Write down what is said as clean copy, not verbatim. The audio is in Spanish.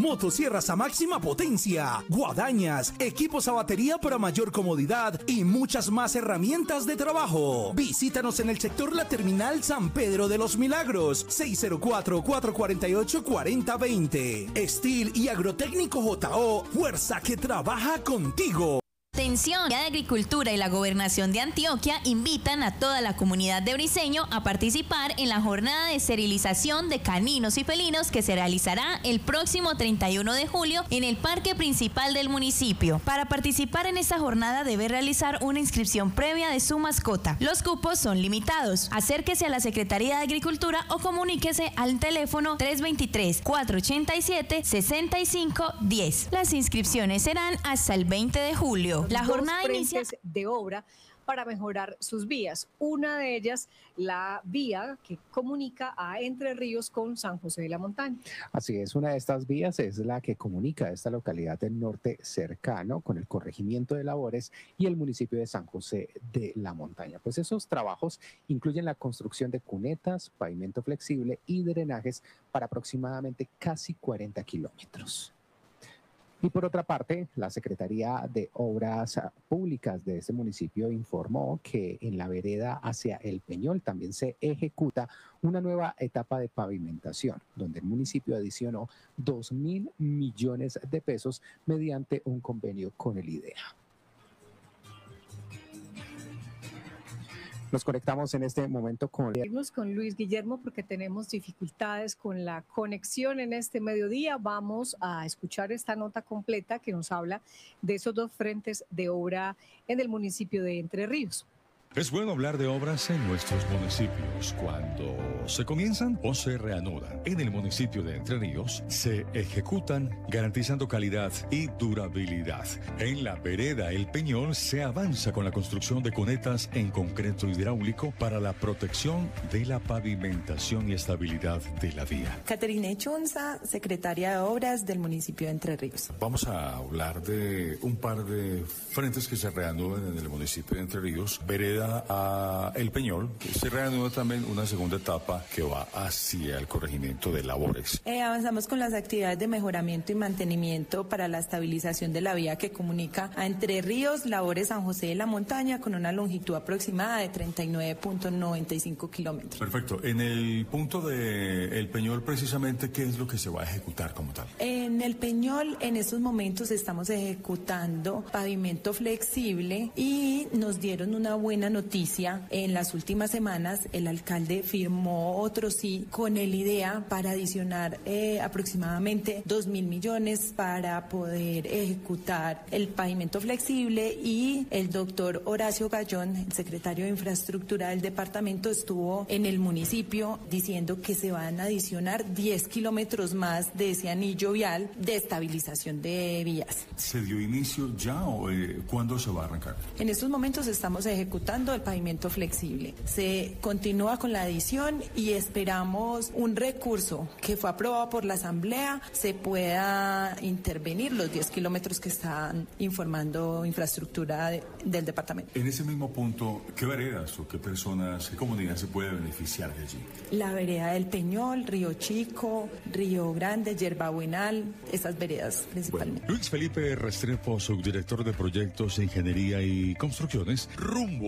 motosierras a máxima potencia, guadañas, equipos a batería para mayor comodidad y muchas más herramientas de trabajo. Visítanos en el sector La Terminal San Pedro de los Milagros, 604-448-4020. Steel y Agrotécnico JO, fuerza que trabaja contigo. Atención, la Agricultura y la Gobernación de Antioquia invitan a toda la comunidad de Briceño a participar en la jornada de esterilización de caninos y felinos que se realizará el próximo 31 de julio en el parque principal del municipio. Para participar en esta jornada debe realizar una inscripción previa de su mascota. Los cupos son limitados. Acérquese a la Secretaría de Agricultura o comuníquese al teléfono 323-487-6510. Las inscripciones serán hasta el 20 de julio. La jornada inicia de obra para mejorar sus vías. Una de ellas, la vía que comunica a Entre Ríos con San José de la Montaña. Así es, una de estas vías es la que comunica a esta localidad del norte cercano con el corregimiento de Labores y el municipio de San José de la Montaña. Pues esos trabajos incluyen la construcción de cunetas, pavimento flexible y drenajes para aproximadamente casi 40 kilómetros. Y por otra parte, la Secretaría de Obras Públicas de este municipio informó que en la vereda hacia El Peñol también se ejecuta una nueva etapa de pavimentación, donde el municipio adicionó 2.000 millones de pesos mediante un convenio con el IDEA. Nos conectamos en este momento con Luis Guillermo porque tenemos dificultades con la conexión en este mediodía. Vamos a escuchar esta nota completa que nos habla de esos dos frentes de obra en el municipio de Entre Ríos. Es bueno hablar de obras en nuestros municipios. Cuando se comienzan o se reanudan en el municipio de Entre Ríos, se ejecutan garantizando calidad y durabilidad. En la vereda El Peñol se avanza con la construcción de cunetas en concreto hidráulico para la protección de la pavimentación y estabilidad de la vía. Caterine Chunza, secretaria de Obras del municipio de Entre Ríos. Vamos a hablar de un par de frentes que se reanudan en el municipio de Entre Ríos. Vereda a El Peñol, se reanuda también una segunda etapa que va hacia el corregimiento de Labores. Avanzamos con las actividades de mejoramiento y mantenimiento para la estabilización de la vía que comunica a Entre Ríos, Labores, San José de la Montaña, con una longitud aproximada de 39.95 kilómetros. Perfecto. En el punto de El Peñol, precisamente, ¿qué es lo que se va a ejecutar como tal? En El Peñol, en estos momentos estamos ejecutando pavimento flexible y nos dieron una buena noticia. En las últimas semanas el alcalde firmó otro sí con el IDEA para adicionar aproximadamente 2.000 millones para poder ejecutar el pavimento flexible, y el doctor Horacio Gallón, el secretario de Infraestructura del departamento, estuvo en el municipio diciendo que se van a adicionar 10 kilómetros más de ese anillo vial de estabilización de vías. ¿Se dio inicio ya o cuándo se va a arrancar? En estos momentos estamos ejecutando el pavimento flexible. Se continúa con la adición y esperamos un recurso que fue aprobado por la Asamblea se pueda intervenir los 10 kilómetros que están informando infraestructura del departamento. En ese mismo punto, ¿qué veredas o qué personas, qué comunidad se puede beneficiar de allí? La vereda del Peñol, Río Chico, Río Grande, Yerbabuenal, esas veredas principalmente. Bueno, Luis Felipe Restrepo, subdirector de Proyectos, Ingeniería y Construcciones, rumbo